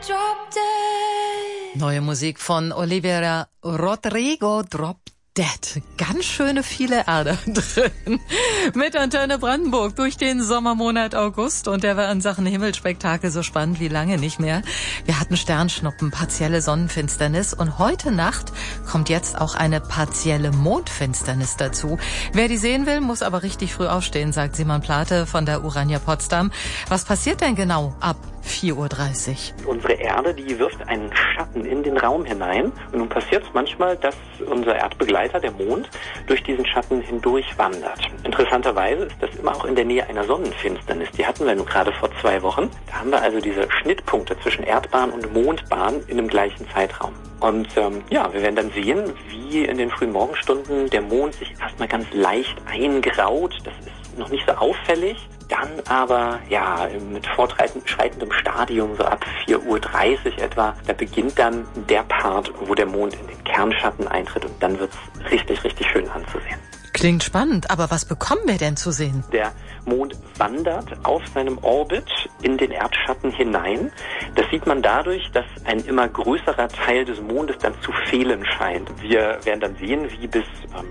Neue Musik von Olivera Rodrigo, Drop Dead. Ganz schöne viele Erde drin. Mit Antenne Brandenburg durch den Sommermonat August. Und der war in Sachen Himmelspektakel so spannend wie lange nicht mehr. Wir hatten Sternschnuppen, partielle Sonnenfinsternis. Und heute Nacht kommt jetzt auch eine partielle Mondfinsternis dazu. Wer die sehen will, muss aber richtig früh aufstehen, sagt Simon Plate von der Urania Potsdam. Was passiert denn genau ab 4:30 Uhr? Unsere Erde, die wirft einen Schatten in den Raum hinein. Und nun passiert es manchmal, dass unser Erdbegleiter, der Mond, durch diesen Schatten hindurch wandert. Interessanterweise ist das immer auch in der Nähe einer Sonnenfinsternis. Die hatten wir nun gerade vor 2 Wochen. Da haben wir also diese Schnittpunkte zwischen Erdbahn und Mondbahn in dem gleichen Zeitraum. Und wir werden dann sehen, wie in den frühen Morgenstunden der Mond sich erstmal ganz leicht eingraut. Das ist noch nicht so auffällig. Dann aber, mit fortschreitendem Stadium, so ab 4:30 Uhr etwa, da beginnt dann der Part, wo der Mond in den Kernschatten eintritt und dann wird's richtig, richtig schön anzusehen. Klingt spannend, aber was bekommen wir denn zu sehen? Der Mond wandert auf seinem Orbit in den Erdschatten hinein. Das sieht man dadurch, dass ein immer größerer Teil des Mondes dann zu fehlen scheint. Wir werden dann sehen, wie bis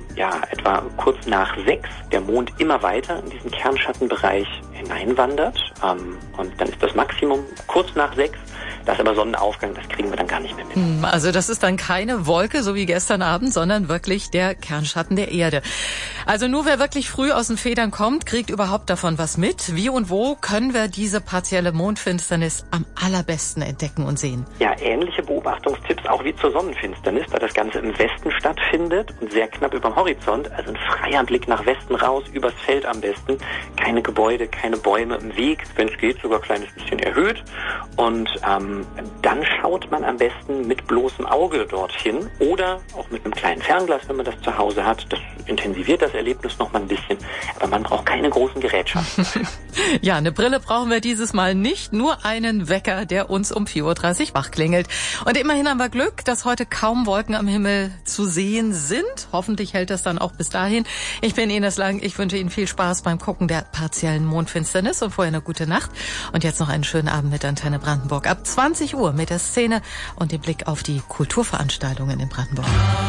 etwa kurz nach 6 der Mond immer weiter in diesen Kernschattenbereich hineinwandert. Und dann ist das Maximum kurz nach 6. Das ist aber Sonnenaufgang, das kriegen wir dann gar nicht mehr mit. Also das ist dann keine Wolke, so wie gestern Abend, sondern wirklich der Kernschatten der Erde. Also nur wer wirklich früh aus den Federn kommt, kriegt überhaupt davon was mit. Wie und wo können wir diese partielle Mondfinsternis am allerbesten entdecken und sehen? Ja, ähnliche Beobachtungstipps auch wie zur Sonnenfinsternis, da das Ganze im Westen stattfindet und sehr knapp über dem Horizont. Also ein freier Blick nach Westen raus, übers Feld am besten. Keine Gebäude, keine Bäume im Weg, wenn es geht, sogar ein kleines bisschen erhöht. Und dann schaut man am besten mit bloßem Auge dorthin oder auch mit einem kleinen Fernglas, wenn man das zu Hause hat. Das intensiviert das Erlebnis noch mal ein bisschen, aber man braucht keine großen Gerätschaften. Ja, eine Brille brauchen wir dieses Mal nicht, nur einen Wecker, der uns um 4:30 Uhr wach klingelt. Und immerhin haben wir Glück, dass heute kaum Wolken am Himmel zu sehen sind. Hoffentlich hält das dann auch bis dahin. Ich bin Ines Lang, ich wünsche Ihnen viel Spaß beim Gucken der partiellen Mondfinsternis und vorher eine gute Nacht. Und jetzt noch einen schönen Abend mit Antenne Brandenburg. Ab 20 Uhr mit der Szene und dem Blick auf die Kulturveranstaltungen in Brandenburg.